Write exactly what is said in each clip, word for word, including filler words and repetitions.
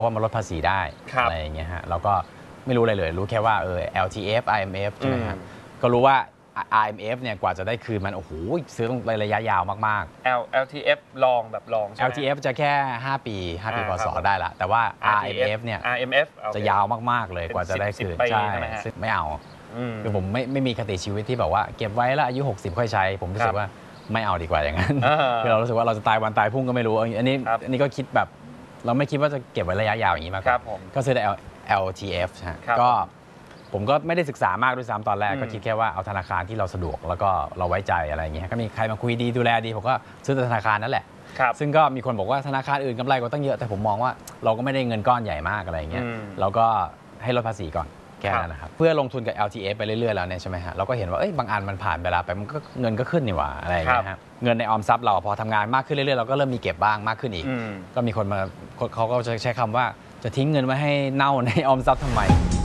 เพราะว่ามันลดภาษีได้อะไรอย่างเงี้ยฮะเราก็ไม่รู้อะไรเลยรู้แค่ว่าเออ แอล ที เอฟ ไอ เอ็ม เอฟ ใช่ไหมฮะก็รู้ว่า ไอ เอ็ม เอฟ เนี่ยกว่าจะได้คืนมันโอ้โหซื้อต้องระยะยาวมากๆ แอล ที เอฟ ลองแบบลองใช่ไหมแอล ที เอฟ จะแค่ห้าปีห้าปีพศได้ละแต่ว่า อาร์ เอ็ม เอฟ เนี่ยอาร์ เอ็ม เอฟจะยาวมากๆเลยกว่าจะได้คืนใช่ไม่เอาคือผมไม่ไม่มีคติชีวิตที่แบบว่าเก็บไว้แล้วอายุหกสิบค่อยใช้ผมรู้สึกว่าไม่เอาดีกว่าอย่างนั้นคือเรารู้สึกว่าเราจะตายวันตายพรุ่งก็ไม่รู้อันนี้อันนี้ก็คิดแบบเราไม่คิดว่าจะเก็บไว้ระยะยาวอย่างนี้มากก็ซื้อแต่ แอล ที เอฟ ฮะก็ผมก็ไม่ได้ศึกษามากด้วยซ้ำตอนแรกก็คิดแค่ว่าเอาธนาคารที่เราสะดวกแล้วก็เราไว้ใจอะไรอย่างเงี้ยก็มีใครมาคุยดีดูแลดีผมก็ซื้อธนาคารนั่นแหละซึ่งก็มีคนบอกว่าธนาคารอื่นกำไรก็ตั้งเยอะแต่ผมมองว่าเราก็ไม่ได้เงินก้อนใหญ่มากอะไรอย่างเงี้ยเราก็ให้ลดภาษีก่อนแค่นั้นนะครับเพื่อลงทุนกับ แอล ที เอฟ ไปเรื่อยๆแล้วเนี่ยใช่ไหมฮะเราก็เห็นว่าเอ้ยบางอันมันผ่านเวลาไปมันก็เงินก็ขึ้นนี่หว่าอะไรอย่างเงี้ยฮะเงินในออมทรัพย์เราพอทำงานมากขึ้นเรื่อยๆเราก็เริ่มมีเก็บบ้างมากขึ้นอีกก็มีคนมาเขาก็จะใช้คำว่าจะทิ้งเงินไว้ให้เน่าในออมทรัพย์ทำไม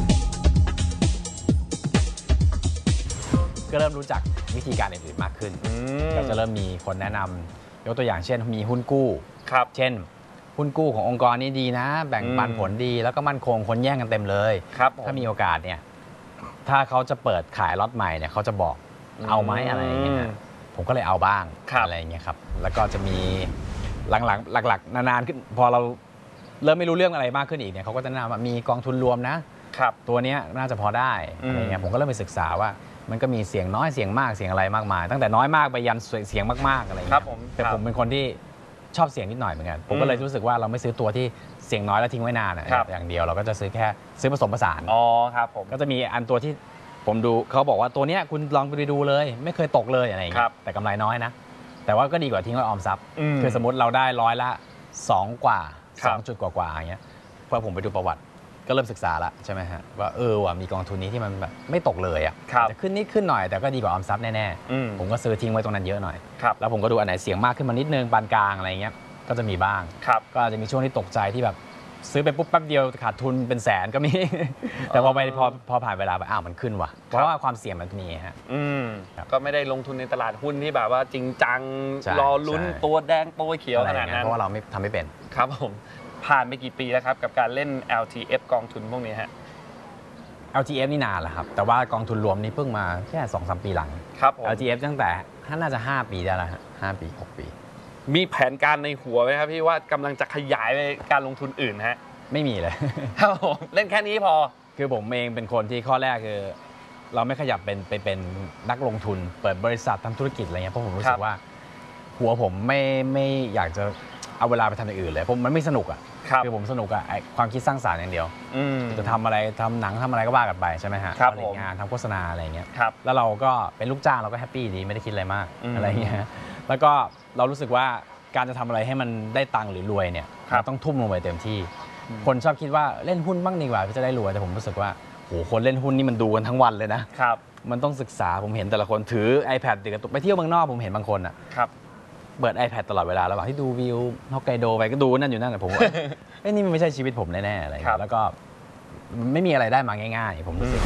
ก็เริ่มรู้จักวิธีการอื่นๆมากขึ้นก็จะเริ่มมีคนแนะนำยกตัวอย่างเช่นมีหุ้นกู้เช่นหุ้นกู้ขององค์กรนี้ดีนะแบ่งปันผลดีแล้วก็มั่นคงคนแย่งกันเต็มเลยถ้ามีโอกาสเนี่ยถ้าเขาจะเปิดขายล็อตใหม่เนี่ยเขาจะบอกเอาไหมอะไรอย่างเงี้ยผมก็เลยเอาบ้างอะไรอย่างเงี้ยครับแล้วก็จะมีหลังๆหลักๆนานๆขึ้นพอเราเริ่มไม่รู้เรื่องอะไรมากขึ้นอีกเนี่ยเขาก็จะแนะนำว่ามีกองทุนรวมนะตัวนี้น่าจะพอได้อะไรเงี้ยผมก็เริ่มไปศึกษาว่ามันก็มีเสียงน้อยเสียงมากเสียงอะไรมากมายตั้งแต่น้อยมากไปยันเสียงมากๆอะไรเงี้ยแต่ผมเป็นคนที่ชอบเสียงนิดหน่อยเหมือนกันผมก็เลยรู้สึกว่าเราไม่ซื้อตัวที่เสียงน้อยแล้วทิ้งไว้นานอย่างเดียวเราก็จะซื้อแค่ซื้อผสมผสานอ๋อครับผมก็จะมีอันตัวที่ผมดูเขาบอกว่าตัวเนี้ยคุณลองไปดูเลยไม่เคยตกเลยอะไรอย่างเงี้ยแต่กำไรน้อยนะแต่ว่าก็ดีกว่าทิ้งไว้ออมทรัพย์คือสมมติเราได้ร้อยละสองกว่าสองจุดกว่าๆอย่างเงี้ยพอผมไปดูประวัติก็เริ่มศึกษาละใช่ไหมฮะว่าเออว่ะมีกองทุนนี้ที่มันแบบไม่ตกเลยอ่ะจะขึ้นนิดขึ้นหน่อยแต่ก็ดีกว่าออมทรัพย์แน่ๆผมก็ซื้อทิ้งไว้ตรงนั้นเยอะหน่อยแล้วผมก็ดูอันไหนเสี่ยงมากขึ้นมานิดนึงปานกลางอะไรเงี้ยก็จะมีบ้างก็อาจจะมีช่วงที่ตกใจที่แบบซื้อไปปุ๊บแป๊บเดียวขาดทุนเป็นแสนก็มีแต่พอไปพอพอผ่านเวลาไปอ้าวมันขึ้นว่ะเพราะว่าความเสี่ยงมันมีฮะก็ไม่ได้ลงทุนในตลาดหุ้นที่แบบว่าจริงจังรอลุ้นตัวแดงตัวเขียวขนาดนั้นเพราะว่าเราไม่ทำไม่เป็นครับผมผ่านไปกี่ปีแล้วครับกับการเล่น แอล ที เอฟ กองทุนพวกนี้ฮะแอล ที เอฟ นี่นานแล้วครับแต่ว่ากองทุนรวมนี่เพิ่งมาแค่ สองสาม ปีหลังครับแอล ที เอฟ ตั้งแต่น่าจะห้าปีได้แล้วฮะห้าปีหกปีมีแผนการในหัวไหมครับพี่ว่ากำลังจะขยายไปการลงทุนอื่นฮะไม่มีเลยครับผมเล่นแค่นี้พอคือผมเองเป็นคนที่ข้อแรกคือเราไม่ขยับเป็นไปเป็นนักลงทุนเปิดบริษัททำธุรกิจอะไรเงี้ยเพราะผมรู้สึกว่าหัวผมไม่ไม่อยากจะเอาเวลาไปทำอย่างอื่นเลยผมมันไม่สนุกอ่ะคือผมสนุกอะความคิดสร้างสรรค์อย่างเดียวจะทำอะไรทำหนังทำอะไรก็ว่ากันไปใช่ไหมฮะผลิตงานทำโฆษณาอะไรเงี้ยแล้วเราก็เป็นลูกจ้างเราก็แฮปปี้ดีไม่ได้คิดอะไรมากอะไรเงี้ยแล้วก็เรารู้สึกว่าการจะทำอะไรให้มันได้ตังค์หรือรวยเนี่ยเราต้องทุ่มลงไปเต็มที่คนชอบคิดว่าเล่นหุ้นบ้างดีกว่าจะได้รวยแต่ผมรู้สึกว่าโหคนเล่นหุ้นนี่มันดูกันทั้งวันเลยนะมันต้องศึกษาผมเห็นแต่ละคนถือ iPad ติดกระตุกไปเที่ยวเมืองนอกผมเห็นบางคนอ่ะเปิด iPad ตลอดเวลาระหว่างที่ดูวิวฮอกไกโดไปก็ดูนั่นอยู่นั่นแต่ผมว่าเอ้ยนี่มันไม่ใช่ชีวิตผมแน่ๆอะไรแล้วก็ไม่มีอะไรได้มาง่ายๆผมรู้สึก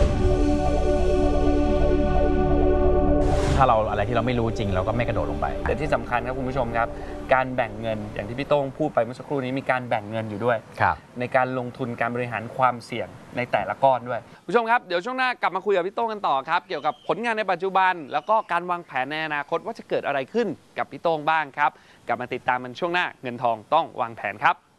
ถ้าเราอะไรที่เราไม่รู้จริงเราก็ไม่กระโดดลงไปแต่ที่สำคัญครับคุณผู้ชมครับการแบ่งเงินอย่างที่พี่โต้งพูดไปเมื่อสักครู่นี้มีการแบ่งเงินอยู่ด้วยในการลงทุนการบริหารความเสี่ยงในแต่ละก้อนด้วยผู้ชมครับเดี๋ยวช่วงหน้ากลับมาคุยกับพี่โต้งกันต่อครับเกี่ยวกับผลงานในปัจจุบันแล้วก็การวางแผนในอนาคตว่าจะเกิดอะไรขึ้นกับพี่โต้งบ้างครับกลับมาติดตามมันช่วงหน้าเงินทองต้องวางแผนครับ